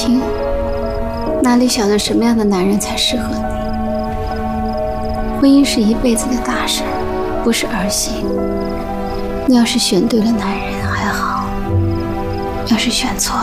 轻，哪里晓得什么样的男人才适合你？婚姻是一辈子的大事，不是儿戏。你要是选对了男人还好，要是选错